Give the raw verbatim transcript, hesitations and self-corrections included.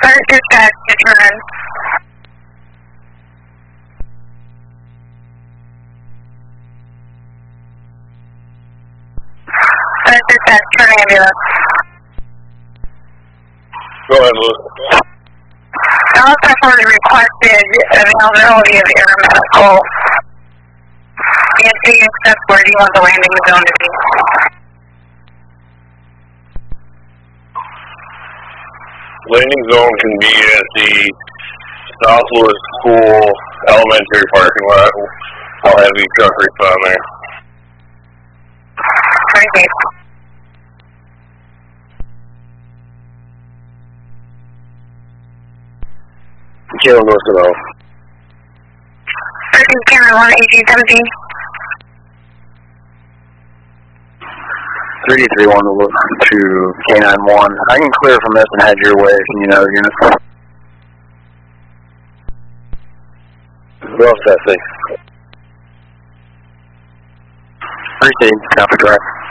First dispatch, return. First dispatch, turn ambulance. Go ahead, Lewis. All personally requested availability of air medical. E S P accepts where do you want the landing zone to be? Landing zone can be at the South Lewis School Elementary parking lot. I'll have you truck respond there. Thank you. Kilo North Hello. Person Cameron one eighteen seventeen. three three one to K nine one. I can clear from this and head your way if you need another unit. Well, that's it. Appreciate it. Copy, direct.